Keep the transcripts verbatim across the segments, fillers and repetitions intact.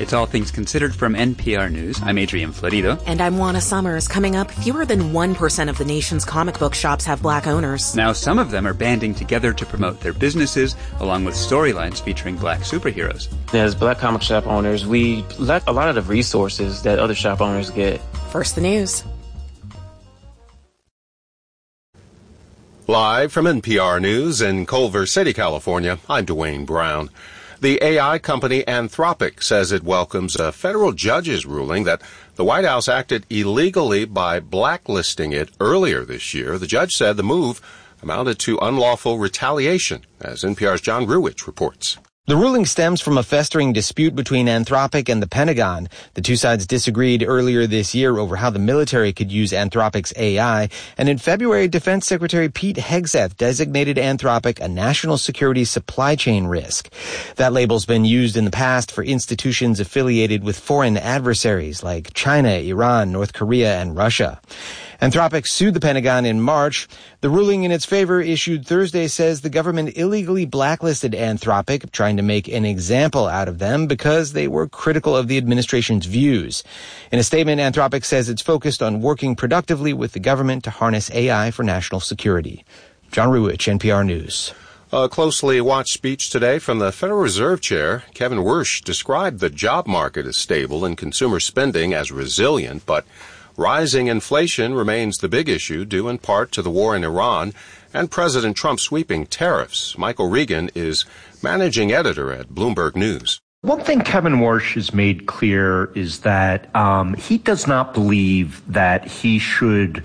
It's All Things Considered from N P R News. I'm Adrian Florido. And I'm Juana Summers. Coming up, fewer than one percent of the nation's comic book shops have black owners. Now, some of them are banding together to promote their businesses, along with storylines featuring black superheroes. As black comic shop owners, we lack a lot of the resources that other shop owners get. First, the news. Live from N P R News in Culver City, California, I'm Dwayne Brown. The A I company Anthropic says it welcomes a federal judge's ruling that the White House acted illegally by blacklisting it earlier this year. The judge said the move amounted to unlawful retaliation, as N P R's John Ruwitch reports. The ruling stems from a festering dispute between Anthropic and the Pentagon. The two sides disagreed earlier this year over how the military could use Anthropic's A I, and in February, Defense Secretary Pete Hegseth designated Anthropic a national security supply chain risk. That label's been used in the past for institutions affiliated with foreign adversaries like China, Iran, North Korea, and Russia. Anthropic sued the Pentagon in March. The ruling in its favor issued Thursday says the government illegally blacklisted Anthropic, trying to make an example out of them because they were critical of the administration's views. In a statement, Anthropic says it's focused on working productively with the government to harness A I for national security. John Ruwitch, N P R News. A closely watched speech today from the Federal Reserve Chair, Kevin Warsh, described the job market as stable and consumer spending as resilient, but rising inflation remains the big issue, due in part to the war in Iran and President Trump's sweeping tariffs. Michael Regan is managing editor at Bloomberg News. One thing Kevin Warsh has made clear is that um, he does not believe that he should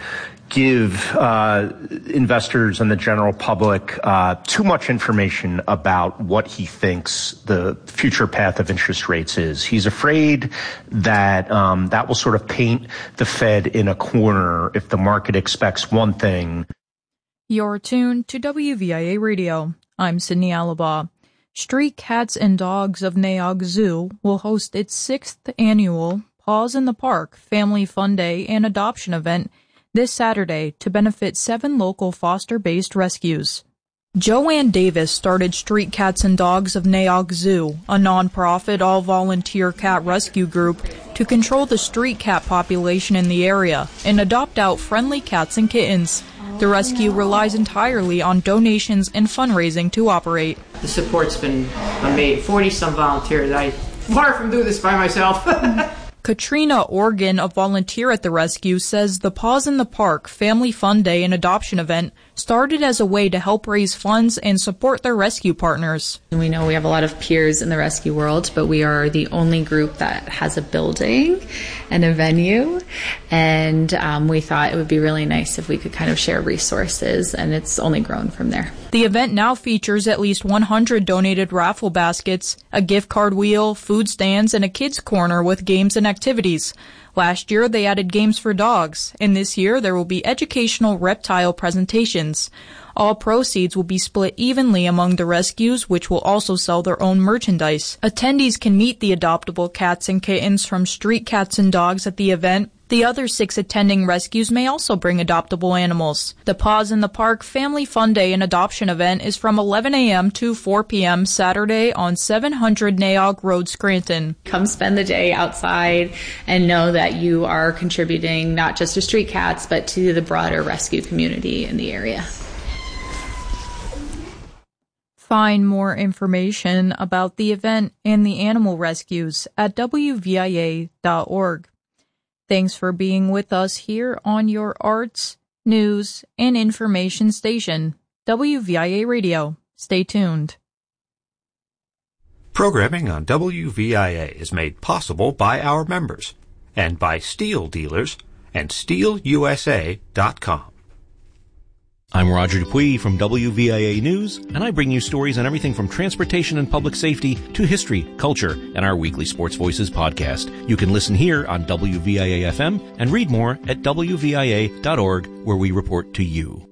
give uh, investors and the general public uh, too much information about what he thinks the future path of interest rates is. He's afraid that um, that will sort of paint the Fed in a corner if the market expects one thing. You're tuned to W V I A Radio. I'm Sydney Alaba. Street Cats and Dogs of Naog Zoo will host its sixth annual Paws in the Park Family Fun Day and Adoption event this Saturday to benefit seven local foster-based rescues. Joanne Davis started Street Cats and Dogs of Naog Zoo, a nonprofit all-volunteer cat rescue group, to control the street cat population in the area and adopt out friendly cats and kittens. The rescue relies entirely on donations and fundraising to operate. The support's been amazing. forty-some volunteers. I far from do this by myself. Katrina Organ, a volunteer at the rescue, says the Paws in the Park Family Fun Day and Adoption event started as a way to help raise funds and support their rescue partners. We know we have a lot of peers in the rescue world, but we are the only group that has a building and a venue, and um, we thought it would be really nice if we could kind of share resources, and it's only grown from there. The event now features at least one hundred donated raffle baskets, a gift card wheel, food stands, and a kids' corner with games and activities. Last year, they added games for dogs, and this year there will be educational reptile presentations. All proceeds will be split evenly among the rescues, which will also sell their own merchandise. Attendees can meet the adoptable cats and kittens from Street Cats and Dogs at the event. The other six attending rescues may also bring adoptable animals. The Paws in the Park Family Fun Day and Adoption event is from eleven a.m. to four p.m. Saturday on seven hundred Naog Road, Scranton. Come spend the day outside and know that you are contributing not just to street cats, but to the broader rescue community in the area. Find more information about the event and the animal rescues at W V I A dot org. Thanks for being with us here on your arts, news, and information station, W V I A Radio. Stay tuned. Programming on W V I A is made possible by our members and by Steel Dealers and Steel U S A dot com. I'm Roger Dupuis from W V I A News, and I bring you stories on everything from transportation and public safety to history, culture, and our weekly Sports Voices podcast. You can listen here on W V I A F M and read more at W V I A dot org, where we report to you.